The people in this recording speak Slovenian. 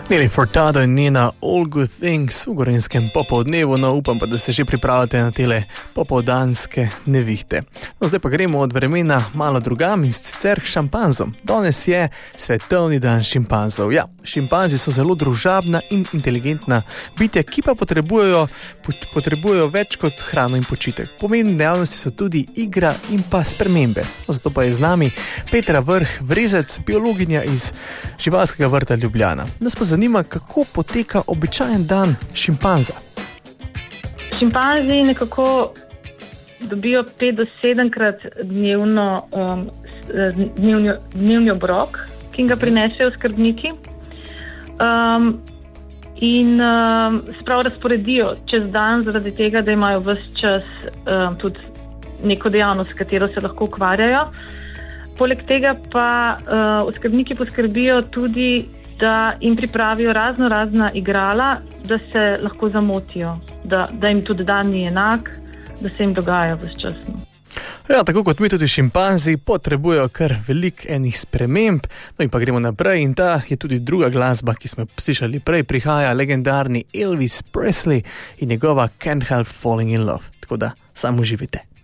Nelly Furtado in njena All Good Things v gorenjskem popoldnevu, no upam pa, da se že pripravljate na tele popoldanske nevihte. No, zdaj pa gremo od vremena malo drugam in sicer k šimpanzom. Danes je svetovni dan šimpanzov. Ja, šimpanzi so zelo družabna in inteligentna bitja, ki pa potrebujejo več kot hrano in počitek. Pomembne dejavnosti so tudi igra in pa spremembe. No, zato pa je z nami Petra Vrh Vrezec, biologinja iz živalskega vrta Ljubljana. Nas pa zanima, kako poteka običajen dan šimpanza. Šimpanzi nekako dobijo 5 do 7-krat dnevni obrok, ki ga prinesejo skrbniki, in sprav razporedijo čez dan, zaradi tega, da imajo ves čas tudi neko dejavnost, s katero se lahko ukvarjajo. Poleg tega pa oskrbniki poskrbijo tudi, da jim pripravijo razna igrala, da se lahko zamotijo, da jim tudi dan ni enak, da se jim dogaja ves čas. Ja, tako kot mi tudi šimpanzi potrebujejo kar veliko enih sprememb. No in pa gremo naprej in ta je tudi druga glasba, ki smo slišali prej, prihaja legendarni Elvis Presley in njegova Can't Help Falling in Love. Tako da samo uživite.